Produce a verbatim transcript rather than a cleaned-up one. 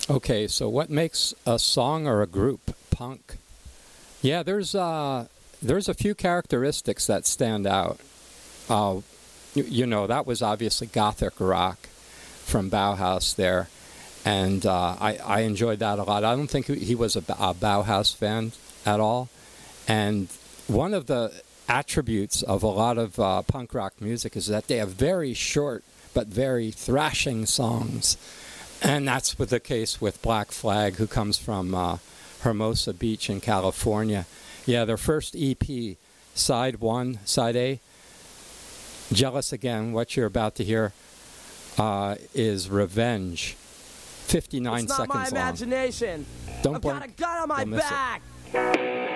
Okay, so what makes a song or a group punk? Yeah, there's uh, there's a few characteristics that stand out. Uh, you, you know, that was obviously Gothic rock from Bauhaus there, and uh, I, I enjoyed that a lot. I don't think he was a, a Bauhaus fan at all, and one of the attributes of a lot of uh, punk rock music is that they have very short but very thrashing songs. And that's with the case with Black Flag, who comes from uh, Hermosa Beach in California. Yeah, their first E P, side one, side A, Jealous Again, what you're about to hear, uh, is Revenge. fifty-nine it's not seconds my long. imagination. Don't I've blink. got a gun on my Don't miss back. It.